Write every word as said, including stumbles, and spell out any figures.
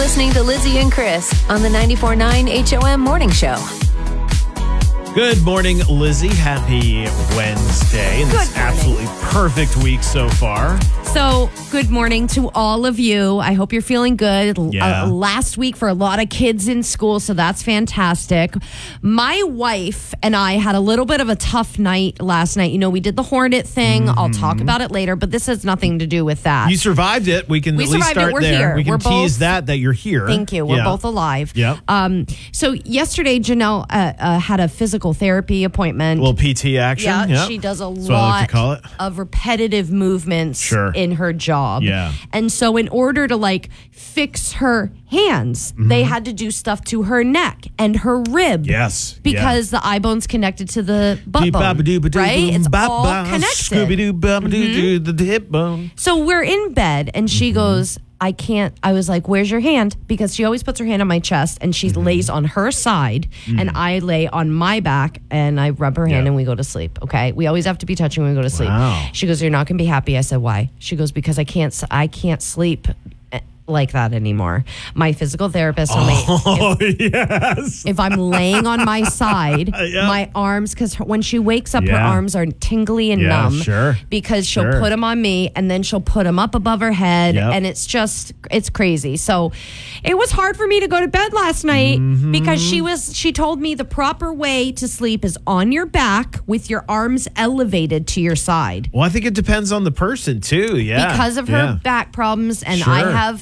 listening to Lizzie and Chris on the ninety-four point nine H O M Morning Show. Good morning, Lizzie. Happy Wednesday. And this Good morning. absolutely perfect week so far. So, good morning to all of you. I hope you're feeling good. Yeah. Uh, last week for a lot of kids in school, so that's fantastic. My wife and I had a little bit of a tough night last night. You know, we did the Hornet thing. Mm-hmm. I'll talk about it later, but this has nothing to do with that. You survived it. We can We at least survived it. start We're there. here. We can We're tease both- that, that you're here. Thank you. We're Yeah. both alive. Yep. Um, so yesterday, Janelle uh, uh, had a physical therapy appointment. A little P T action. Yeah, Yep. she does a That's what I like lot to call it. of repetitive movements Sure. in her job. Yeah. And so in order to like fix her hands, they had to do stuff to her neck and her rib. Mm-hmm. Yes. Because the eye bone's connected to the butt bone, right? It's all connected. Scooby-Doo, babadoo, the hip bone. So we're in bed and she Mm-hmm. goes, I can't. I was like, where's your hand? Because she always puts her hand on my chest and she Mm-hmm. lays on her side and I lay on my back and I rub her hand Mm. Yeah. and we go to sleep. Okay. We always have to be touching when we go to sleep. Wow. She goes, you're not going to be happy. I said, why? She goes, because I can't, s- I can't sleep eh, like that anymore. My physical therapist told me Oh, yes. if I'm laying on my side, Yeah. my arms, because when she wakes up, her Yeah. arms are tingly and Yeah, numb. sure. Because she'll Sure. put them on me and then she'll put them up above her head. Yep. And it's just, it's crazy. So it was hard for me to go to bed last night Mm-hmm. because she was, she told me the proper way to sleep is on your back with your arms elevated to your side. Well, I think it depends on the person, too. Yeah. Because of her Yeah. back problems, and Sure. I have